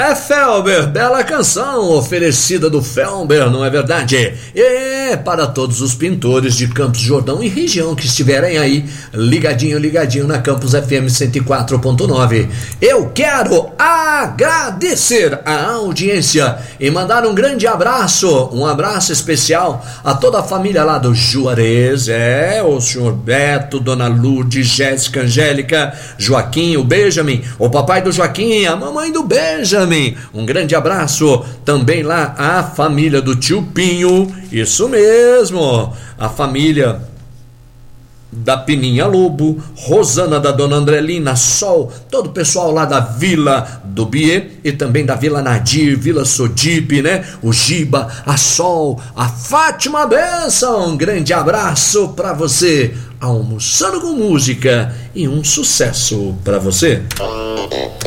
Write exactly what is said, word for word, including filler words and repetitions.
É, Felber, bela canção oferecida do Felber, não é verdade? E para todos os pintores de Campos Jordão e região que estiverem aí, ligadinho, ligadinho na Campus F M cento e quatro ponto nove. Eu quero agradecer a audiência e mandar um grande abraço, um abraço especial a toda a família lá do Juarez, é, o senhor Beto, dona Lourdes, Jéssica, Angélica, Joaquim, o Benjamin, o papai do Joaquim, a mamãe do Benjamin. Um grande abraço também lá à família do tio Pinho, isso mesmo, a família da Pininha Lobo, Rosana da dona Andrelina, Sol, todo o pessoal lá da Vila do Biê e também da Vila Nadir, Vila Sodipe, né? O Giba, a Sol, a Fátima Benção, um grande abraço pra você, almoçando com música e um sucesso pra você.